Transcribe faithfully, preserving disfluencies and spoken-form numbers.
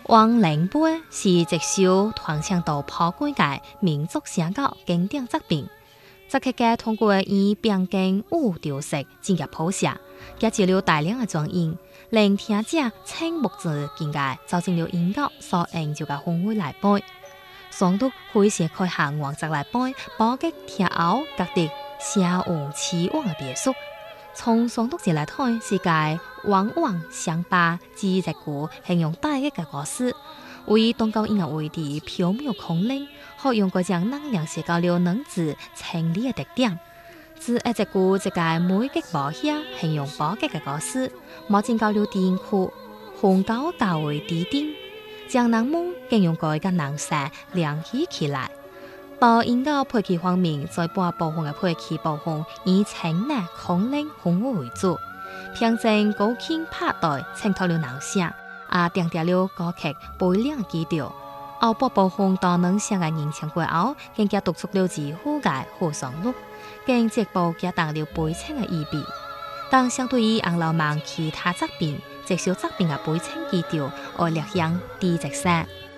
王灵杯是一首传唱度破几界民族写稿经典作品。作曲家通过以变更五调式进入谱写，加入了大量的转音，令听者瞠目之境界，走进了音乐所营造嘅氛围来背。双独诙谐开行王则来背，波及听后各地写有期望嘅别墅。从双独字来睇，是介往往相把字一句形容大一嘅故事，为东高音乐为地缥缈空灵，可用嗰种能量写到了能字情理嘅特点。字一只句一介每吉无险，形容波吉嘅故事，莫进到了電庫，紅高較為低點，將人們更用改嘅能勢聯繫起來。到音樂配器方面，在半部分嘅配器部分以清涼、空靈、豐富為主，平靜高輕拍台襯托了人聲，也定定了歌曲悲涼嘅基調。後半部分當能聲嘅人唱過後，更加讀出了自負嘅好旋律，更進一步加淡了悲情嘅意味。但相對於紅樓夢其他作品，這首作品嘅悲情基調，我略顯低一些。